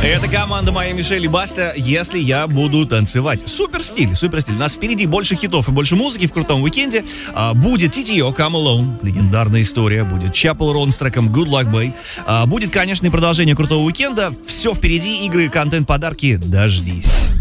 Это команда моей Мишель и Баста «Если я буду танцевать». Супер стиль, супер стиль. У нас впереди больше хитов и больше музыки в крутом уикенде. Будет TTO «Come Alone», легендарная история. Будет Chapel Roan с треком «Good Luck Bay». Будет, конечно, и продолжение крутого уикенда. Все впереди, игры, контент, подарки. Дождись.